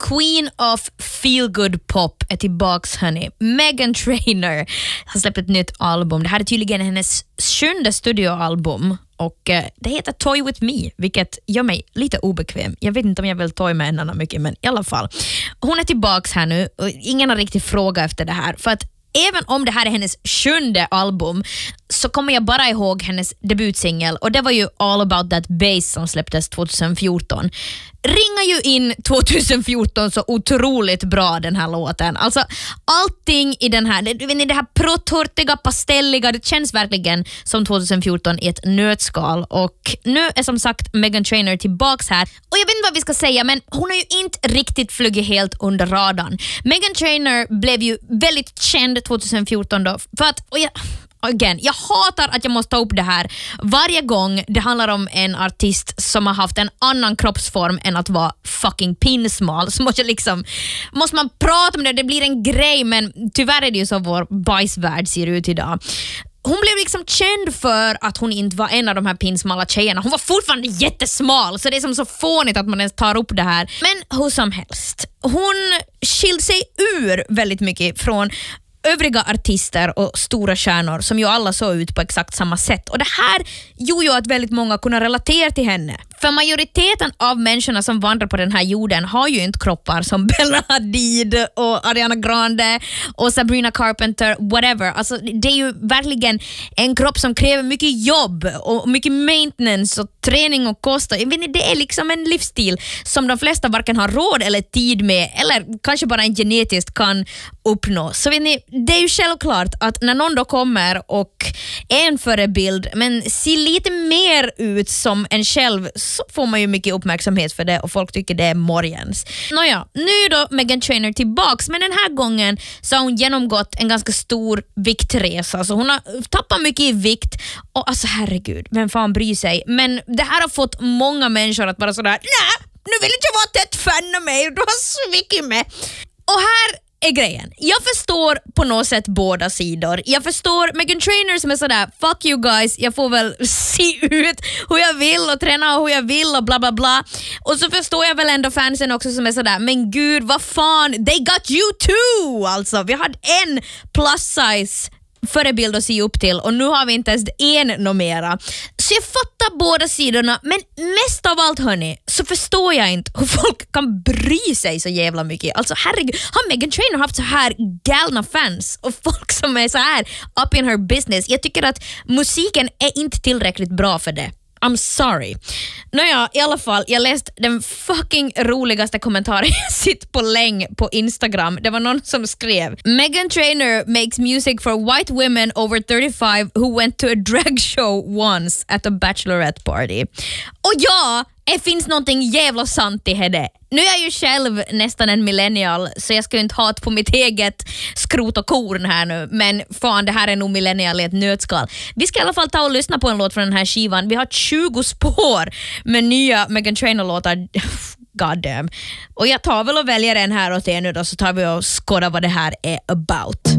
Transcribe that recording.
Queen of Feel-Good Pop är tillbaks, hörni. Meghan Trainor har släppt ett nytt album. Det här är tydligen hennes 7:e studioalbum. Och det heter Toy With Me, vilket gör mig lite obekväm. Jag vet inte om jag vill toy med henne mycket, men i alla fall. Hon är tillbaks här nu och ingen har riktigt frågat efter det här. För att även om det här är hennes 7:e album så kommer jag bara ihåg hennes debutsingel, och det var ju All About That Bass som släpptes 2014. Ringar ju in 2014 så otroligt bra, den här låten. Alltså allting i den här, det här prottortiga, pastelliga, det känns verkligen som 2014 i ett nötskal. Och nu är som sagt Meghan Trainor tillbaks här. Och jag vet inte vad vi ska säga, men hon har ju inte riktigt flugit helt under radarn. Meghan Trainor blev ju väldigt känd 2014 då, för att, jag hatar att jag måste ta upp det här varje gång det handlar om en artist som har haft en annan kroppsform än att vara fucking pinsmal. Så måste man prata om det blir en grej, men tyvärr är det ju så vår bajsvärld ser ut idag. Hon blev liksom känd för att hon inte var en av de här pinsmala tjejerna. Hon var fortfarande jättesmal, så det är som så fånigt att man ens tar upp det här. Men hur som helst, hon skilde sig ur väldigt mycket från övriga artister och stora stjärnor som ju alla såg ut på exakt samma sätt. Och det här gjorde ju att väldigt många kunde relatera till henne. För majoriteten av människorna som vandrar på den här jorden har ju inte kroppar som Bella Hadid och Ariana Grande och Sabrina Carpenter, whatever. Alltså det är ju verkligen en kropp som kräver mycket jobb och mycket maintenance och träning och kost. Jag vet inte, det är liksom en livsstil som de flesta varken har råd eller tid med, eller kanske bara genetiskt kan uppnå. Så vet ni, det är ju självklart att när någon då kommer och är en förebild men ser lite mer ut som en själv, så får man ju mycket uppmärksamhet för det och folk tycker det är morgens. Nåja, nu är då Meghan Trainor tillbaks, men den här gången så har hon genomgått en ganska stor viktresa. Så hon har tappat mycket i vikt och alltså herregud, vem fan bryr sig? Men det här har fått många människor att bara sådär, nej, nu vill inte jag vara tätt fan av mig, du har svikit mig. Och här är grejen. Jag förstår på något sätt båda sidor. Jag förstår Meghan Trainor som är sådär, fuck you guys, jag får väl se ut hur jag vill och träna hur jag vill och bla bla bla. Och så förstår jag väl ändå fansen också som är sådär, men gud, vad fan, they got you too! Alltså, vi hade en plus size förebild att se upp till och nu har vi inte ens en mera. Så jag fattar båda sidorna, men mest av allt hörni, så förstår jag inte hur folk kan bry sig så jävla mycket. Alltså herregud, har Meghan Trainor haft så här galna fans och folk som är så här up in her business? Jag tycker att musiken är inte tillräckligt bra för det. I'm sorry. Nåja, i alla fall, jag läste den fucking roligaste kommentaren jag sitter på länge på Instagram. Det var någon som skrev: Meghan Trainor makes music for white women over 35 who went to a drag show once at a bachelorette party. Och ja, det finns någonting jävla sant i det. Nu är jag ju själv nästan en millennial, så jag ska ju inte ha på mitt eget skrot och korn här nu. Men fan, det här är nog millennial i ett nötskal. Vi ska i alla fall ta och lyssna på en låt från den här skivan. Vi har 20 spår med nya Meghan Trainor-låtar. God damn. Och jag tar väl och väljer en här åt er nu då, så tar vi och skådar vad det här är about.